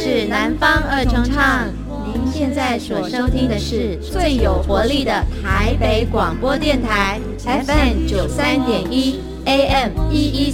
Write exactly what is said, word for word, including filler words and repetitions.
是南方二重唱，您现在所收听的是最有活力的台北广播电台 F M 九三点一 A M 一一